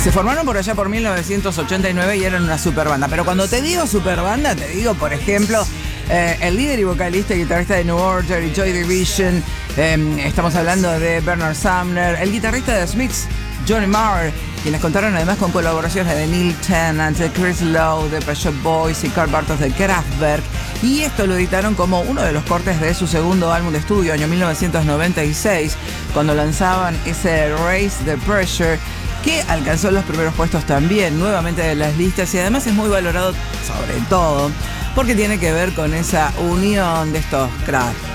Se formaron por allá por 1989 y eran una super banda. Pero cuando te digo super banda, te digo, por ejemplo, el líder y vocalista y guitarrista de New Order y Joy Division. Estamos hablando de Bernard Sumner, el guitarrista de Smiths, Johnny Marr, quienes contaron además con colaboraciones de Neil Tennant, de Chris Lowe, de Pet Shop Boys y Carl Bartos de Kraftwerk. Y esto lo editaron como uno de los cortes de su segundo álbum de estudio, año 1996, cuando lanzaban ese Raise the Pressure, que alcanzó los primeros puestos también, nuevamente de las listas, y además es muy valorado sobre todo porque tiene que ver con esa unión de estos cracks